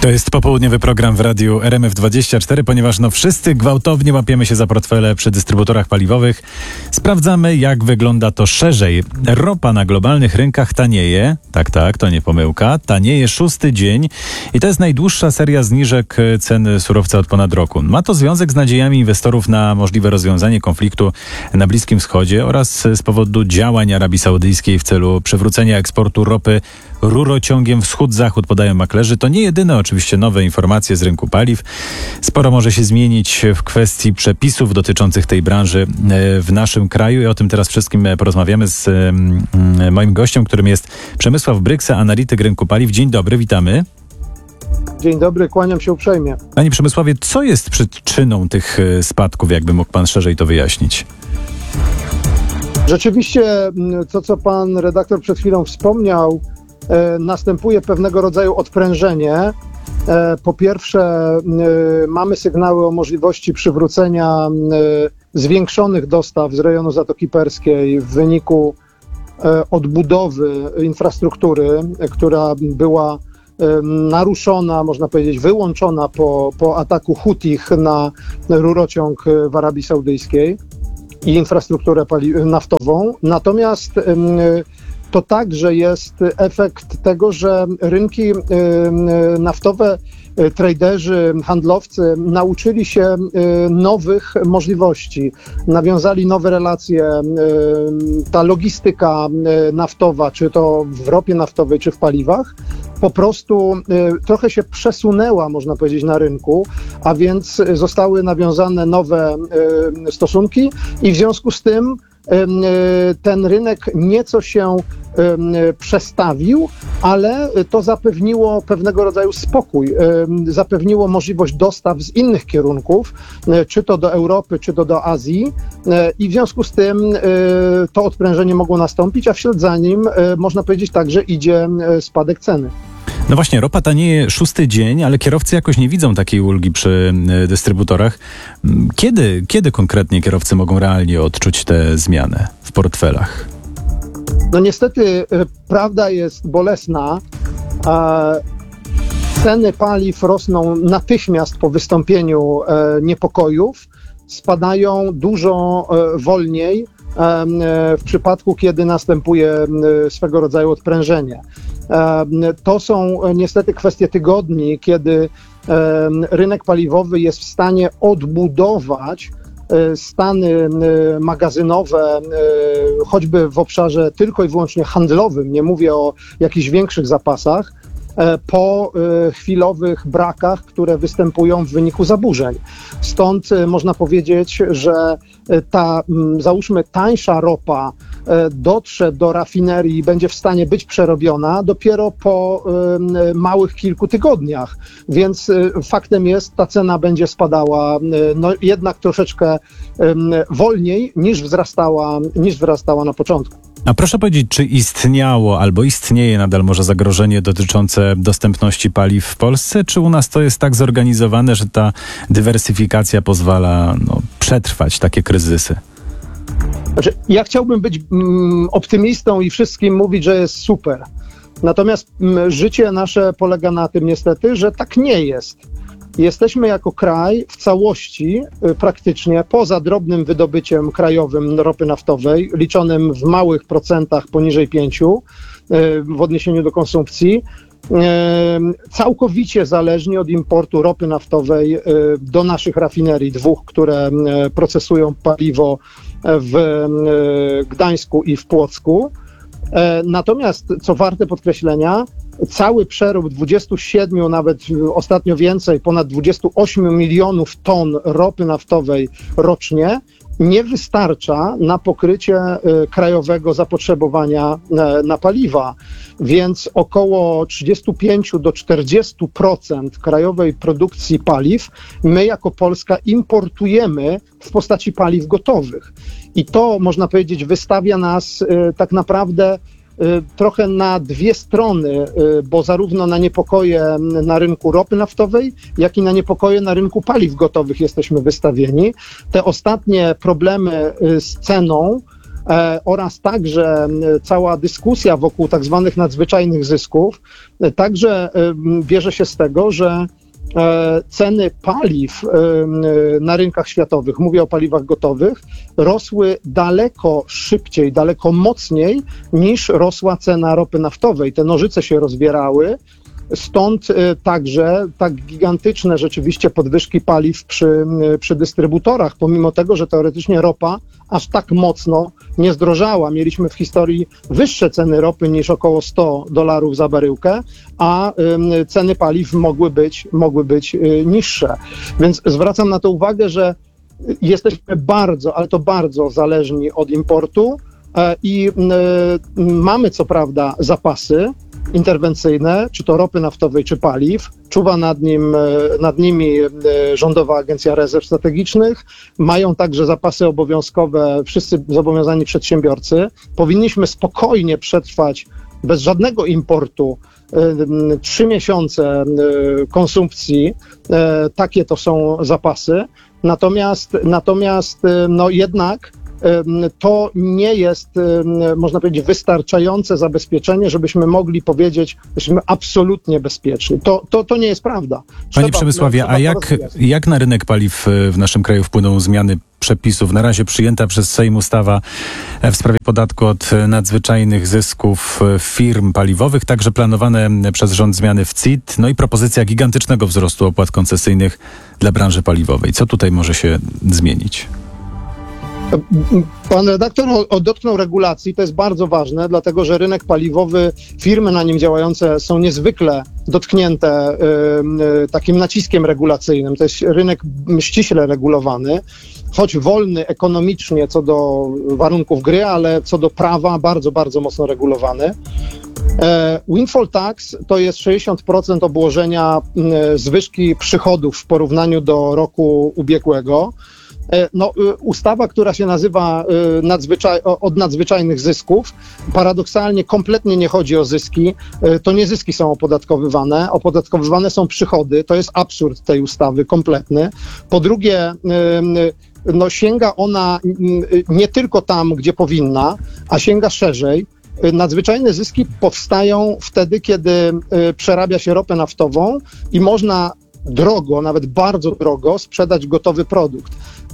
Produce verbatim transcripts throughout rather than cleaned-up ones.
To jest popołudniowy program w radiu R M F dwadzieścia cztery, ponieważ no wszyscy gwałtownie łapiemy się za portfele przy dystrybutorach paliwowych. Sprawdzamy, jak wygląda to szerzej. Ropa na globalnych rynkach tanieje. Tak, tak, to nie pomyłka. Tanieje szósty dzień i to jest najdłuższa seria zniżek cen surowca od ponad roku. Ma to związek z nadziejami inwestorów na możliwe rozwiązanie konfliktu na Bliskim Wschodzie oraz z powodu działań Arabii Saudyjskiej w celu przywrócenia eksportu ropy rurociągiem wschód-zachód, podają maklerzy. To nie jedyne oczywiście nowe informacje z rynku paliw. Sporo może się zmienić w kwestii przepisów dotyczących tej branży w naszym kraju i o tym teraz wszystkim porozmawiamy z moim gościem, którym jest Przemysław Bryksa, analityk rynku paliw. Dzień dobry, witamy. Dzień dobry, kłaniam się uprzejmie. Panie Przemysławie, co jest przyczyną tych spadków? Jakby mógł pan szerzej to wyjaśnić? Rzeczywiście to, co pan redaktor przed chwilą wspomniał, e, następuje pewnego rodzaju odprężenie. E, po pierwsze, e, mamy sygnały o możliwości przywrócenia e, zwiększonych dostaw z rejonu Zatoki Perskiej w wyniku e, odbudowy infrastruktury, e, która była e, naruszona, można powiedzieć, wyłączona po, po ataku Hutich na rurociąg w Arabii Saudyjskiej i infrastrukturę pali- naftową. Natomiast to także jest efekt tego, że rynki naftowe, traderzy, handlowcy nauczyli się nowych możliwości, nawiązali nowe relacje. Ta logistyka naftowa, czy to w ropie naftowej, czy w paliwach, po prostu trochę się przesunęła, można powiedzieć, na rynku, a więc zostały nawiązane nowe stosunki i w związku z tym ten rynek nieco się przestawił, ale to zapewniło pewnego rodzaju spokój, zapewniło możliwość dostaw z innych kierunków, czy to do Europy, czy to do Azji i w związku z tym to odprężenie mogło nastąpić, a wśród za nim można powiedzieć także idzie spadek ceny. No właśnie, ropa tanieje szósty dzień, ale kierowcy jakoś nie widzą takiej ulgi przy dystrybutorach. Kiedy, kiedy konkretnie kierowcy mogą realnie odczuć tę zmianę w portfelach? No niestety prawda jest bolesna. Ceny paliw rosną natychmiast po wystąpieniu niepokojów, spadają dużo wolniej w przypadku, kiedy następuje swego rodzaju odprężenie. To są niestety kwestie tygodni, kiedy rynek paliwowy jest w stanie odbudować stany magazynowe, choćby w obszarze tylko i wyłącznie handlowym, nie mówię o jakichś większych zapasach, po chwilowych brakach, które występują w wyniku zaburzeń. Stąd można powiedzieć, że ta, załóżmy, tańsza ropa dotrze do rafinerii i będzie w stanie być przerobiona dopiero po małych kilku tygodniach. Więc faktem jest, ta cena będzie spadała no, jednak troszeczkę wolniej niż wzrastała, niż wzrastała na początku. A proszę powiedzieć, czy istniało albo istnieje nadal może zagrożenie dotyczące dostępności paliw w Polsce, czy u nas to jest tak zorganizowane, że ta dywersyfikacja pozwala no, przetrwać takie kryzysy? Znaczy, ja chciałbym być mm, optymistą i wszystkim mówić, że jest super. Natomiast mm, życie nasze polega na tym niestety, że tak nie jest. Jesteśmy jako kraj w całości y, praktycznie poza drobnym wydobyciem krajowym ropy naftowej, liczonym w małych procentach poniżej pięciu y, w odniesieniu do konsumpcji, y, całkowicie zależni od importu ropy naftowej y, do naszych rafinerii, dwóch, które y, procesują paliwo w y, Gdańsku i w Płocku. Natomiast, co warte podkreślenia, cały przerób dwudziestu siedmiu, nawet ostatnio więcej, ponad dwudziestu ośmiu milionów ton ropy naftowej rocznie nie wystarcza na pokrycie krajowego zapotrzebowania na paliwa. Więc około trzydzieści pięć do czterdziestu procent krajowej produkcji paliw my jako Polska importujemy w postaci paliw gotowych. I to, można powiedzieć, wystawia nas tak naprawdę trochę na dwie strony, bo zarówno na niepokoje na rynku ropy naftowej, jak i na niepokoje na rynku paliw gotowych jesteśmy wystawieni. Te ostatnie problemy z ceną e, oraz także cała dyskusja wokół tak zwanych nadzwyczajnych zysków e, także e, bierze się z tego, że e, ceny paliw e, na rynkach światowych, mówię o paliwach gotowych, rosły daleko szybciej, daleko mocniej niż rosła cena ropy naftowej. Te nożyce się rozbierały. Stąd także tak gigantyczne rzeczywiście podwyżki paliw przy, przy dystrybutorach, pomimo tego, że teoretycznie ropa aż tak mocno nie zdrożała. Mieliśmy w historii wyższe ceny ropy niż około sto dolarów za baryłkę, a y, ceny paliw mogły być, mogły być y, niższe. Więc zwracam na to uwagę, że jesteśmy bardzo, ale to bardzo zależni od importu y, i y, mamy co prawda zapasy interwencyjne, czy to ropy naftowej, czy paliw. Czuwa nad nim, nad nimi Rządowa Agencja Rezerw Strategicznych. Mają także zapasy obowiązkowe wszyscy zobowiązani przedsiębiorcy. Powinniśmy spokojnie przetrwać bez żadnego importu trzy miesiące konsumpcji. Takie to są zapasy. Natomiast, natomiast no jednak to nie jest, można powiedzieć, wystarczające zabezpieczenie, żebyśmy mogli powiedzieć, że jesteśmy absolutnie bezpieczni. To, to, to nie jest prawda. Panie Trzeba, Przemysławie, trzeba a jak, jak na rynek paliw w naszym kraju wpłyną zmiany przepisów? Na razie przyjęta przez Sejm ustawa w sprawie podatku od nadzwyczajnych zysków firm paliwowych, także planowane przez rząd zmiany w C I T, no i propozycja gigantycznego wzrostu opłat koncesyjnych dla branży paliwowej. Co tutaj może się zmienić? Pan redaktor dotknął regulacji, to jest bardzo ważne, dlatego że rynek paliwowy, firmy na nim działające są niezwykle dotknięte y, y, takim naciskiem regulacyjnym. To jest rynek ściśle regulowany, choć wolny ekonomicznie co do warunków gry, ale co do prawa bardzo, bardzo mocno regulowany. E, windfall tax to jest sześćdziesiąt procent obłożenia y, zwyżki przychodów w porównaniu do roku ubiegłego. No, ustawa, która się nazywa nadzwyczaj, od nadzwyczajnych zysków, paradoksalnie kompletnie nie chodzi o zyski, to nie zyski są opodatkowywane, opodatkowywane są przychody, to jest absurd tej ustawy kompletny. Po drugie, no, sięga ona nie tylko tam, gdzie powinna, a sięga szerzej. Nadzwyczajne zyski powstają wtedy, kiedy przerabia się ropę naftową i można drogo, nawet bardzo drogo sprzedać gotowy produkt.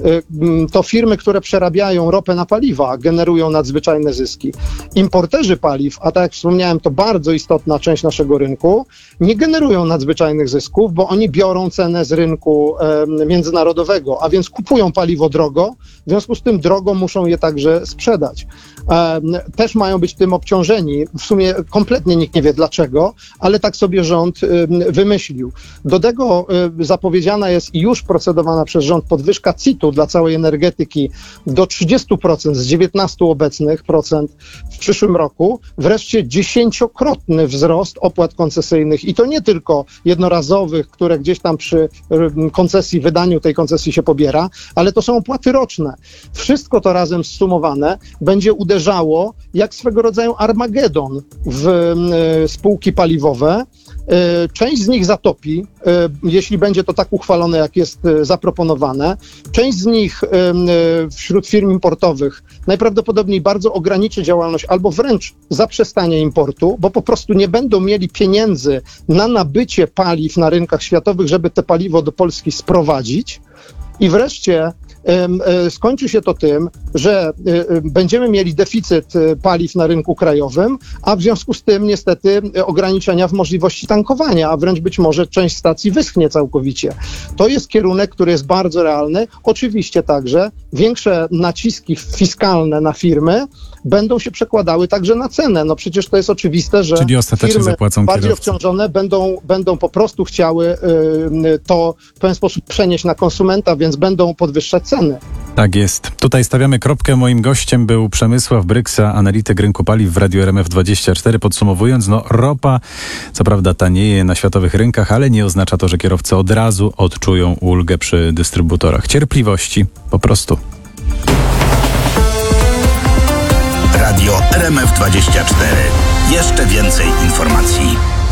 To firmy, które przerabiają ropę na paliwa, generują nadzwyczajne zyski. Importerzy paliw, a tak jak wspomniałem, to bardzo istotna część naszego rynku, nie generują nadzwyczajnych zysków, bo oni biorą cenę z rynku e, międzynarodowego, a więc kupują paliwo drogo, w związku z tym drogo muszą je także sprzedać. E, też mają być tym obciążeni. W sumie kompletnie nikt nie wie dlaczego, ale tak sobie rząd e, wymyślił. Do tego e, zapowiedziana jest i już procedowana przez rząd podwyżka C I T-u dla całej energetyki do trzydziestu procent z dziewiętnastu obecnych procent w przyszłym roku. Wreszcie dziesięciokrotny wzrost opłat koncesyjnych i to nie tylko jednorazowych, które gdzieś tam przy koncesji, wydaniu tej koncesji się pobiera, ale to są opłaty roczne. Wszystko to razem zsumowane będzie uderzało jak swego rodzaju Armagedon w y, spółki paliwowe. Część z nich zatopi, jeśli będzie to tak uchwalone, jak jest zaproponowane. Część z nich wśród firm importowych najprawdopodobniej bardzo ograniczy działalność albo wręcz zaprzestanie importu, bo po prostu nie będą mieli pieniędzy na nabycie paliw na rynkach światowych, żeby te paliwo do Polski sprowadzić. I wreszcie skończy się to tym, że będziemy mieli deficyt paliw na rynku krajowym, a w związku z tym niestety ograniczenia w możliwości tankowania, a wręcz być może część stacji wyschnie całkowicie. To jest kierunek, który jest bardzo realny. Oczywiście także większe naciski fiskalne na firmy będą się przekładały także na cenę. No przecież to jest oczywiste, że Czyli ostatecznie firmy zapłacą bardziej kierowcy. obciążone będą, będą po prostu chciały y, to w pewien sposób przenieść na konsumenta, więc będą podwyższać ceny. Tak jest. Tutaj stawiamy kropkę. Moim gościem był Przemysław Bryksa, analityk rynku paliw w Radiu R M F dwadzieścia cztery. Podsumowując, no ropa co prawda tanieje na światowych rynkach, ale nie oznacza to, że kierowcy od razu odczują ulgę przy dystrybutorach. Cierpliwości po prostu. Radio R M F dwadzieścia cztery. Jeszcze więcej informacji.